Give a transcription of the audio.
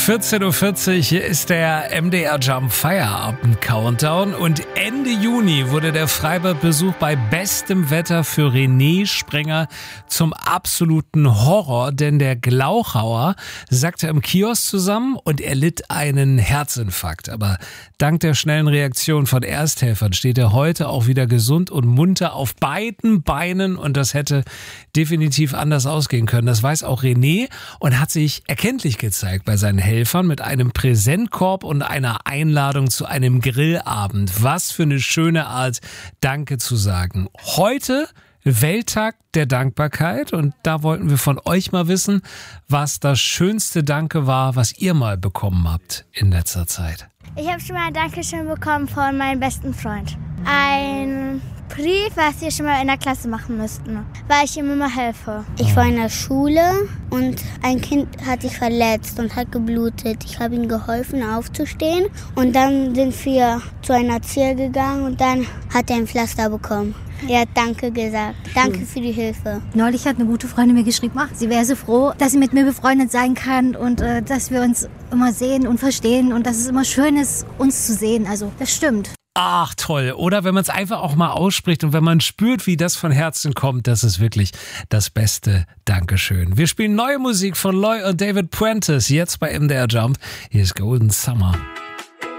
14.40 Uhr, hier ist der MDR Jump Feierabend Countdown und Ende Juni wurde der Freibadbesuch bei bestem Wetter für René Sprenger zum absoluten Horror, denn der Glauchauer sackte im Kiosk zusammen und er litt einen Herzinfarkt. Aber dank der schnellen Reaktion von Ersthelfern steht er heute auch wieder gesund und munter auf beiden Beinen und das hätte definitiv anders ausgehen können. Das weiß auch René und hat sich erkenntlich gezeigt bei seinen Helfern mit einem Präsentkorb und einer Einladung zu einem Grillabend. Was für eine schöne Art, Danke zu sagen. Heute Welttag der Dankbarkeit und da wollten wir von euch mal wissen, was das schönste Danke war, was ihr mal bekommen habt in letzter Zeit. Ich habe schon mal ein Dankeschön bekommen von meinem besten Freund. Ein Brief, was wir schon mal in der Klasse machen müssten, weil ich ihm immer helfe. Ich war in der Schule und ein Kind hat sich verletzt und hat geblutet. Ich habe ihm geholfen aufzustehen und dann sind wir zu einer Erzieher gegangen und dann hat er ein Pflaster bekommen. Er hat Danke gesagt. Danke für die Hilfe. Neulich hat eine gute Freundin mir geschrieben, sie wäre so froh, dass sie mit mir befreundet sein kann und dass wir uns immer sehen und verstehen und dass es immer schön ist, uns zu sehen. Also das stimmt. Ach toll, oder wenn man es einfach auch mal ausspricht und wenn man spürt, wie das von Herzen kommt, das ist wirklich das beste Dankeschön. Wir spielen neue Musik von Loy und David Prentice, jetzt bei MDR Jump. Hier ist Golden Summer.